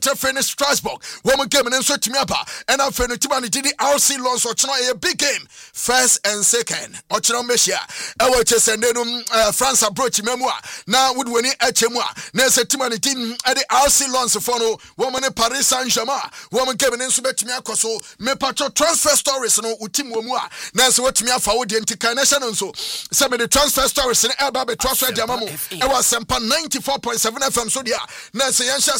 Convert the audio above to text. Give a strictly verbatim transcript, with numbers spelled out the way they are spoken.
Finish Strasbourg. Woman game and so Timiapa. And I'm finna Timani Didi R C Lons or a big game. First and second. Ochino Meshia. Ewa Chesendenum France approach memoir. Now would win it at Chemwa. Nessa Timani Din at the R C Lons of Fono. Woman in Paris Saint-Germain. Woman game and so Timiakoso. Me patro transfer stories no Utim Womua. Nancy what Timia forward the anti-carnation and so. Some of the transfer stories in Elba transfer Jamamu. Ewa Sempa ninety-four point seven F M so dia. Nancy Yansha